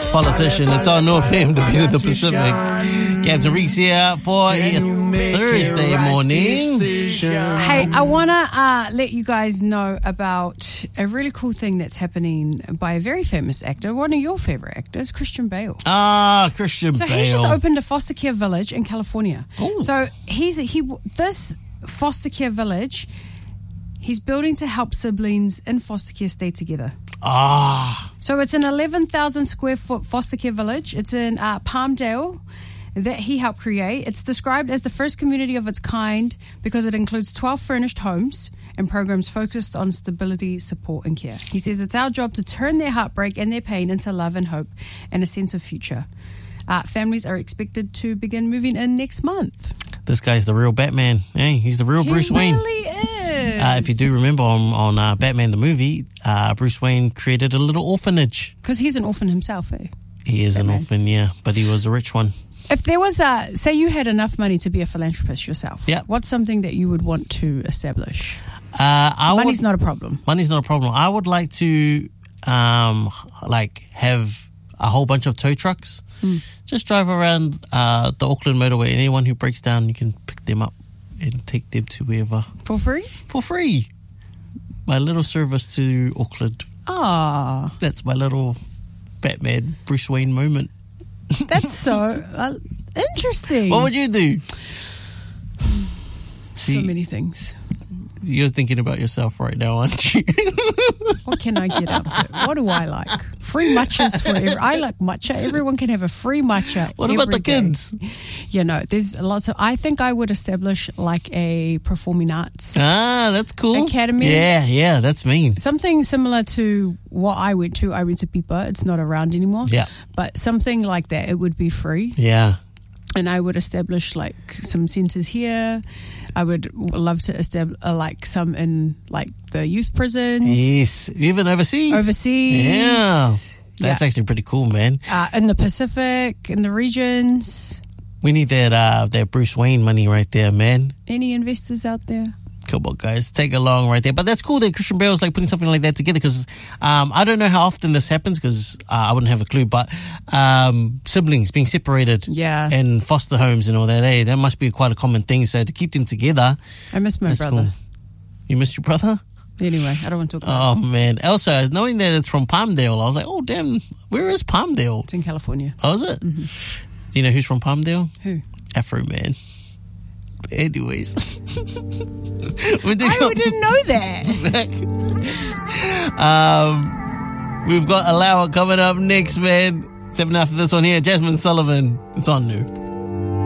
Politician. It's on North FM, the beat of the Pacific. Captain Reeks here for your Thursday morning. Hey, I want to let you guys know about a really cool thing that's happening by a very famous actor, one of your favorite actors, Christian Bale. Christian Bale. So he's just opened a foster care village in California. Ooh. So this foster care village, he's building to help siblings in foster care stay together. So it's an 11,000 square foot foster care village. It's in Palmdale that he helped create. It's described as the first community of its kind because it includes 12 furnished homes and programs focused on stability, support and care. He says it's our job to turn their heartbreak and their pain into love and hope and a sense of future. Families are expected to begin moving in next month. This guy's the real Batman. Hey, he's the real Bruce Wayne. He really is. If you do remember on Batman the movie, Bruce Wayne created a little orphanage. Because he's an orphan himself, eh? He is Batman. An orphan, yeah, but he was a rich one. If there was say you had enough money to be a philanthropist yourself, what's something that you would want to establish? Money's not a problem. Money's not a problem. I would like to have a whole bunch of tow trucks. Just drive around the Auckland motorway. Anyone who breaks down, you can pick them up and take them to wherever. For free? For free. My little service to Auckland. That's my little Batman Bruce Wayne moment. That's so interesting. What would you do? So many things. You're thinking about yourself right now, aren't you? What can I get out of it? What do I like? Free matchas for I like matcha. Everyone can have a free matcha. What about the kids? You know, there's lots of. I think I would establish like a performing arts. That's cool. Academy. Yeah, that's mean. Something similar to what I went to. I went to Pipa. It's not around anymore. Yeah. But something like that. It would be free. Yeah. And I would establish like some centres here. I would love to establish like some in like the youth prisons. Yes, even overseas. Yeah, that's actually pretty cool, man. In the Pacific, in the regions. We need that Bruce Wayne money right there, man. Any investors out there? Come on, guys, take along right there. But that's cool that Christian Bale's like putting something like that together because I don't know how often this happens because I wouldn't have a clue. But siblings being separated in foster homes and all that, that must be quite a common thing. So to keep them together. I miss my brother. Cool. You miss your brother? Anyway, I don't want to talk about it. Oh, man. Elsa, knowing that it's from Palmdale, I was like, oh, damn, where is Palmdale? It's in California. Oh, is it? Mm-hmm. Do you know who's from Palmdale? Who? Afro Man. Anyways. I didn't know that. We've got Allow It coming up next, man. 7 after this one here. Jasmine Sullivan. It's on New.